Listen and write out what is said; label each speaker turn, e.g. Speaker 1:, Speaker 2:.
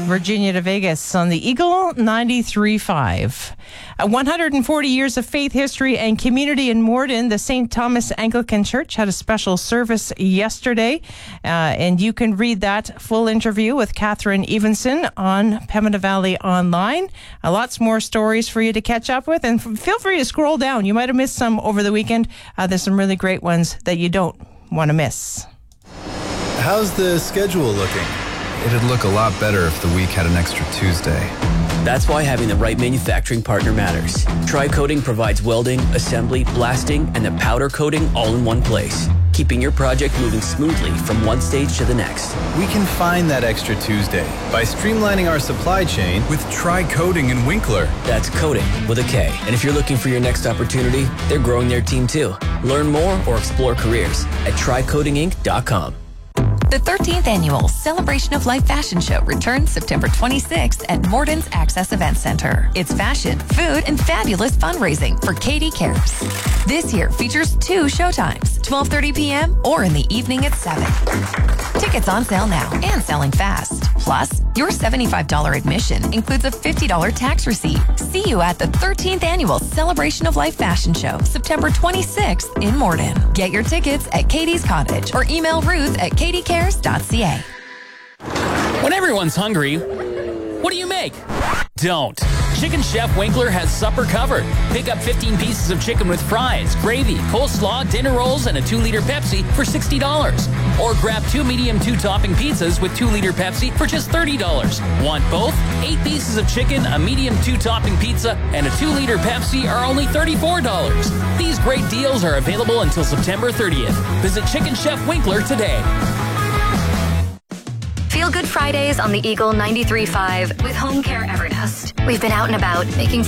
Speaker 1: Virginia to Vegas on the Eagle 93.5. 140 years of faith, history, and community in Morden. The St. Thomas Anglican Church had a special service yesterday, and you can read that full interview with Catherine Evenson on Pembina Valley Online. Lots more stories for you to catch up with, and feel free to scroll down. You might have missed some over the weekend. There's some really great ones that you don't want to miss.
Speaker 2: How's the schedule looking?
Speaker 3: It'd look a lot better if the week had an extra Tuesday.
Speaker 4: That's why having the right manufacturing partner matters. Tri-Coating provides welding, assembly, blasting, and the powder coating all in one place, keeping your project moving smoothly from one stage to the next.
Speaker 2: We can find that extra Tuesday by streamlining our supply chain
Speaker 3: With Tri-Coating and Winkler.
Speaker 4: That's coating with a K. And if you're looking for your next opportunity, they're growing their team too. Learn more or explore careers at TriCoatingInc.com.
Speaker 5: The 13th Annual Celebration of Life Fashion Show returns September 26th at Morden's Access Event Center. It's fashion, food, and fabulous fundraising for Katie Cares. This year features 2 showtimes, 12:30 p.m. or in the evening at 7. Tickets on sale now and selling fast. Plus, your $75 admission includes a $50 tax receipt. See you at the 13th Annual Celebration of Life Fashion Show, September 26th in Morden. Get your tickets at Katie's Cottage or email Ruth at katiecares.ca.
Speaker 6: When everyone's hungry, what do you make? Don't. Chicken Chef Winkler has supper covered. Pick up 15 pieces of chicken with fries, gravy, coleslaw, dinner rolls, and a 2-liter Pepsi for $60. Or grab 2 medium 2-topping pizzas with 2-liter Pepsi for just $30. Want both? 8 pieces of chicken, a medium 2-topping pizza, and a 2-liter Pepsi are only $34. These great deals are available until September 30th. Visit Chicken Chef Winkler today.
Speaker 7: Feel Good Fridays on the Eagle 93.5 with Home Care Evernest. We've been out and about making